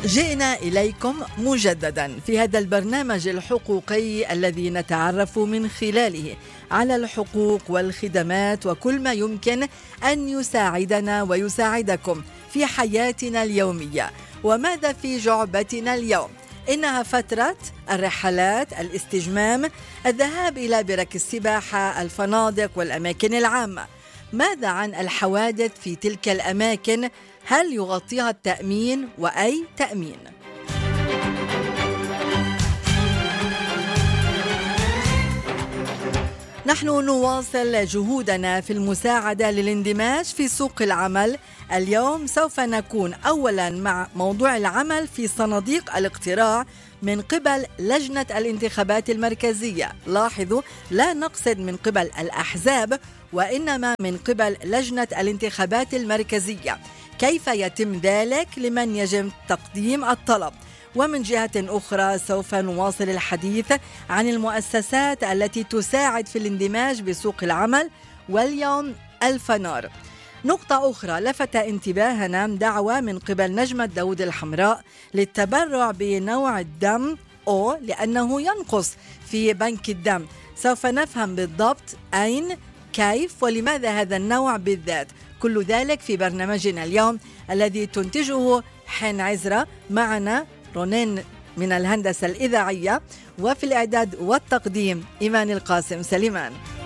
جئنا إليكم مجددا في هذا البرنامج الحقوقي الذي نتعرف من خلاله على الحقوق والخدمات وكل ما يمكن أن يساعدنا ويساعدكم في حياتنا اليومية. وماذا في جعبتنا اليوم؟ إنها فترة الرحلات، الاستجمام، الذهاب إلى برك السباحة، الفنادق والأماكن العامة. ماذا عن الحوادث في تلك الأماكن؟ هل يغطيها التأمين وأي تأمين؟ نحن نواصل جهودنا في المساعدة للاندماج في سوق العمل. اليوم سوف نكون أولا مع موضوع العمل في صناديق الاقتراع من قبل لجنة الانتخابات المركزية. لاحظوا، لا نقصد من قبل الأحزاب وإنما من قبل لجنة الانتخابات المركزية. كيف يتم ذلك؟ لمن يجب تقديم الطلب. ومن جهة أخرى سوف نواصل الحديث عن المؤسسات التي تساعد في الاندماج بسوق العمل، واليوم الفنار. نقطة أخرى لفت انتباهنا دعوة من قبل نجمة داود الحمراء للتبرع بنوع الدم أو لأنه ينقص في بنك الدم. سوف نفهم بالضبط أين، كيف، ولماذا هذا النوع بالذات. كل ذلك في برنامجنا اليوم الذي تنتجه حين عزرة. معنا رونين من الهندسة الإذاعية، وفي الإعداد والتقديم إيمان القاسم سليمان.